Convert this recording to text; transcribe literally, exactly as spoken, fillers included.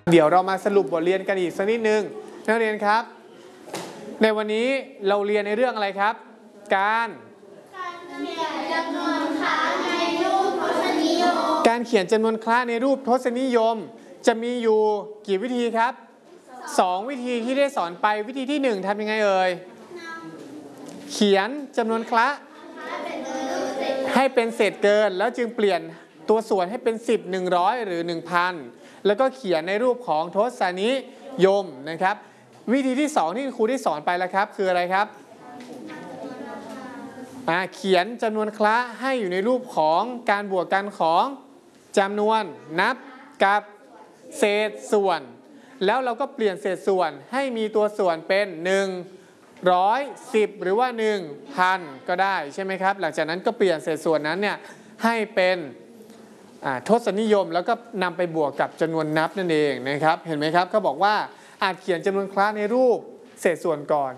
เดี๋ยวเรามาสรุปบทเรียนกันอีกสักนิดนึงนักเรียนครับในวันนี้เราเรียนในเรื่องอะไรครับการเขียนจำนวนคล้าในรูปทศนิยมการเขียนจำนวนคล้าในรูปทศนิยมจะมีอยู่กี่วิธีครับสองวิธีที่ได้สอนไปวิธีที่หนึ่งทำยังไงเอ่ยเขียนจำนวนคล้าให้เป็นเศษเกินแล้วจึงเปลี่ยนตัวส่วนให้เป็นสิบ หนึ่งร้อยหรือ หนึ่งพัน แล้วก็เขียนในรูปของทศนิยมนะครับวิธีที่สองที่ครูได้สอนไปแล้วครับคืออะไรครับเขียนจำนวนคล้าให้อยู่ในรูปของการบวกกันของจำนวนนับกับเศษส่วนแล้วเราก็เปลี่ยนเศษส่วนให้มีตัวส่วนเป็นหนึ่งร้อยสิบหรือว่า หนึ่งพัน ก็ได้ใช่ไหมครับหลังจากนั้นก็เปลี่ยนเศษส่วนนั้นเนี่ยให้เป็นทศนิยมแล้วก็นำไปบวกกับจำนวนนับนั่นเองนะครับเห็นไหมครับเขาบอกว่าอาจเขียนจำนวนคล้าในรูปเศษส่วนก่อน